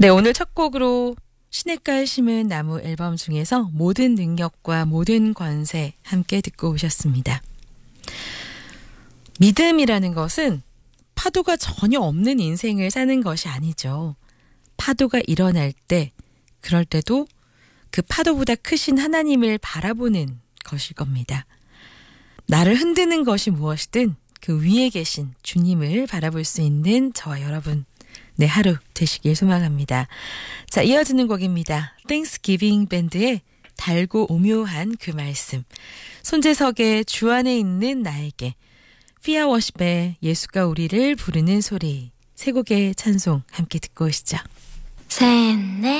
네, 오늘 첫 곡으로 시냇가에 심은 나무 앨범 중에서 모든 능력과 모든 권세 함께 듣고 오셨습니다. 믿음이라는 것은 파도가 전혀 없는 인생을 사는 것이 아니죠. 파도가 일어날 때, 그럴 때도 그 파도보다 크신 하나님을 바라보는 것일 겁니다. 나를 흔드는 것이 무엇이든 그 위에 계신 주님을 바라볼 수 있는 저와 여러분, 네, 하루 되시길 소망합니다. 자, 이어지는 곡입니다. Thanksgiving 밴드의 달고 오묘한 그 말씀. 손재석의 주 안에 있는 나에게, 피아 워십의 예수가 우리를 부르는 소리. 세 곡의 찬송 함께 듣고 오시죠. 새내